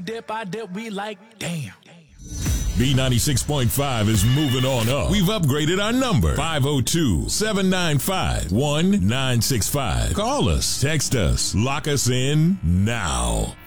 dip, we like, damn. B96.5 is moving on up. We've upgraded our number. 502-795-1965. Call us, text us, lock us in now.